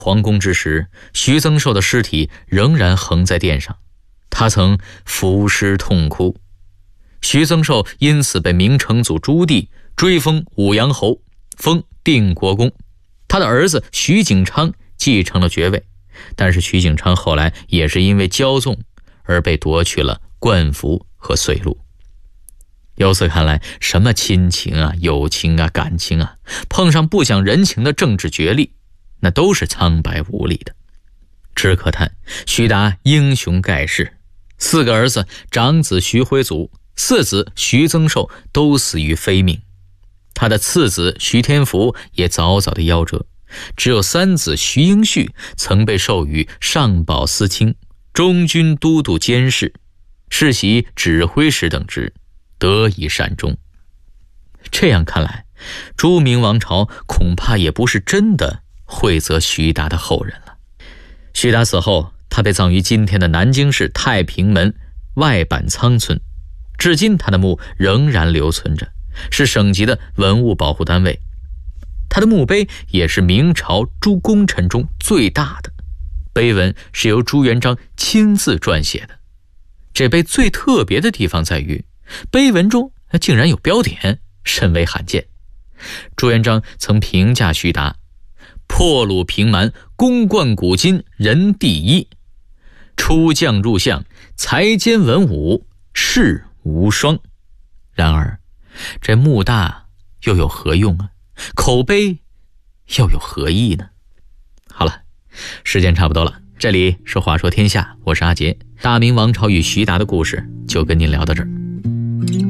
皇宫之时，徐增寿的尸体仍然横在殿上，他曾伏尸痛哭。徐增寿因此被明成祖朱棣追封武阳侯，封定国公。他的儿子徐景昌继承了爵位，但是徐景昌后来也是因为骄纵而被夺去了冠服和岁禄。由此看来，什么亲情啊、友情啊、感情啊，碰上不讲人情的政治角力，那都是苍白无力的。只可叹徐达英雄盖世，4个儿子，长子徐辉祖、次子徐增寿都死于非命，他的次子徐天福也早早的夭折，只有3子徐应旭曾被授予上宝司卿、中军都督监事、世袭指挥使等职，得以善终。这样看来，朱明王朝恐怕也不是真的惠泽徐达的后人了。徐达死后，他被葬于今天的南京市太平门外板仓村，至今他的墓仍然留存着，是省级的文物保护单位。他的墓碑也是明朝诸功臣中最大的，碑文是由朱元璋亲自撰写的。这碑最特别的地方在于，碑文中竟然有标点，甚为罕见。朱元璋曾评价徐达：破虏平蛮，攻冠古今，人第一；出将入相，才兼文武，世无双。然而，这墓大又有何用啊？口碑又有何意呢？好了，时间差不多了，这里是话说天下，我是阿杰。大明王朝与徐达的故事就跟您聊到这儿。